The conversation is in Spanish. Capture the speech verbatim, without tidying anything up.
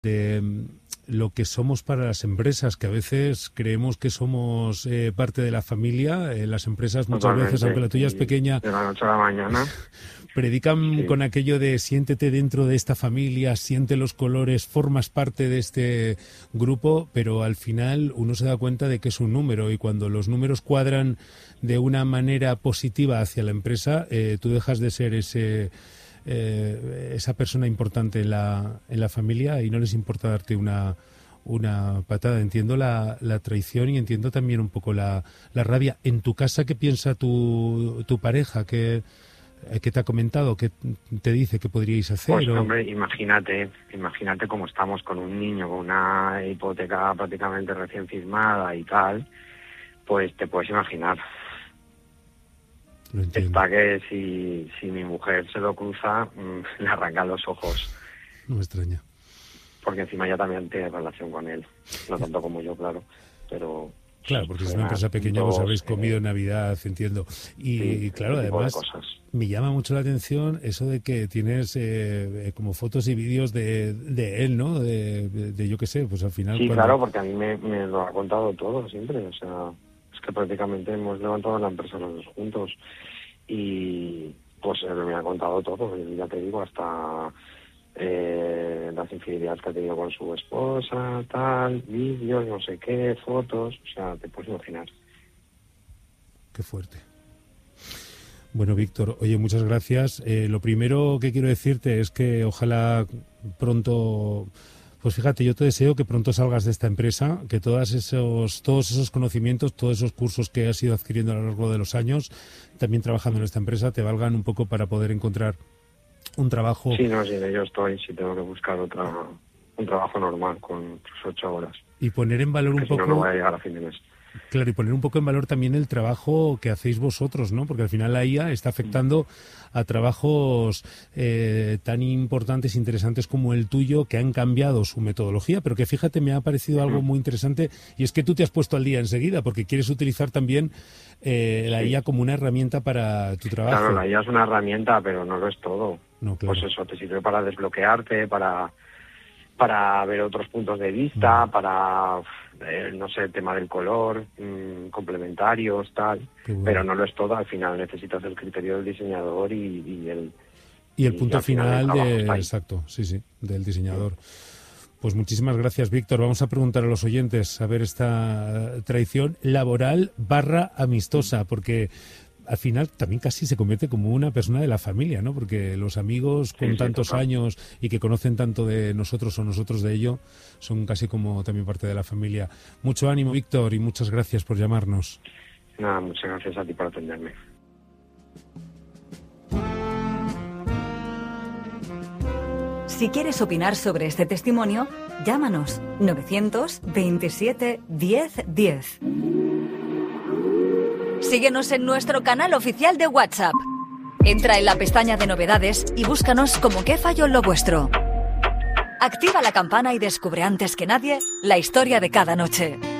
de lo que somos para las empresas, que a veces creemos que somos eh, parte de la familia. Eh, las empresas muchas Totalmente. veces, aunque la tuya es pequeña, De la noche a la mañana. predican Sí. con aquello de siéntete dentro de esta familia, siente los colores, formas parte de este grupo, pero al final uno se da cuenta de que es un número, y cuando los números cuadran de una manera positiva hacia la empresa, eh, tú dejas de ser ese eh, esa persona importante en la, en la familia, y no les importa darte una una patada. Entiendo la, la traición y entiendo también un poco la, la rabia. En tu casa, ¿qué piensa tu, tu pareja? ¿Qué, qué te ha comentado? ¿Qué te dice que podríais hacer? Pues, o... hombre, imagínate, imagínate cómo estamos con un niño, con una hipoteca prácticamente recién firmada y tal, pues te puedes imaginar. Lo entiendo. Está que si, si mi mujer se lo cruza, mmm, le arrancan los ojos. No me extraña. Porque encima ella también tiene relación con él. No tanto como yo, claro, pero... Claro, porque es una empresa pequeña, pues habéis comido en Navidad, entiendo. Y sí, claro, además, me llama mucho la atención eso de que tienes eh, como fotos y vídeos de, de él, ¿no? De, de, de yo qué sé, pues al final... Sí, cuando... claro, porque a mí me, me lo ha contado todo siempre, o sea, es que prácticamente hemos levantado la empresa los dos juntos, y pues él me ha contado todo, y ya te digo, hasta... Eh, las infidelidades que ha tenido con su esposa, tal, vídeos, no sé qué, fotos, o sea, te puedes imaginar. Qué fuerte. Bueno, Víctor, oye, muchas gracias. Eh, lo primero que quiero decirte es que ojalá pronto, pues fíjate, yo te deseo que pronto salgas de esta empresa, que todos esos, todos esos conocimientos, todos esos cursos que has ido adquiriendo a lo largo de los años, también trabajando en esta empresa, te valgan un poco para poder encontrar un trabajo. Sí, no, sí, de ello estoy, sí tengo que buscar otra, un trabajo normal con sus ocho horas. Y poner en valor un Porque poco... Si no, no voy a llegar a fin de mes. Claro, y poner un poco en valor también el trabajo que hacéis vosotros, ¿no? Porque al final la I A está afectando a trabajos eh, tan importantes, interesantes como el tuyo, que han cambiado su metodología, pero que fíjate, me ha parecido algo muy interesante, y es que tú te has puesto al día enseguida, porque quieres utilizar también eh, la sí. I A como una herramienta para tu trabajo. Claro, la I A es una herramienta, pero no lo es todo. No, claro. Pues eso, te sirve para desbloquearte, para... para ver otros puntos de vista, mm. para, eh, no sé, el tema del color, mmm, complementarios, tal, bueno. Pero no lo es todo, al final necesitas el criterio del diseñador y, y el... Y el y punto final, final de... Exacto, sí, sí, del diseñador. Sí. Pues muchísimas gracias, Víctor. Vamos a preguntar a los oyentes a ver esta traición laboral barra amistosa, porque... al final también casi se convierte como una persona de la familia, ¿no? Porque los amigos con sí, sí, tantos total. años y que conocen tanto de nosotros o nosotros de ello, son casi como también parte de la familia. Mucho ánimo, Víctor, y muchas gracias por llamarnos. Nada, muchas gracias a ti por atenderme. Si quieres opinar sobre este testimonio, llámanos novecientos veintisiete diez diez. Síguenos en nuestro canal oficial de WhatsApp. Entra en la pestaña de novedades y búscanos como ¿Qué falló en lo vuestro? Activa la campana y descubre antes que nadie la historia de cada noche.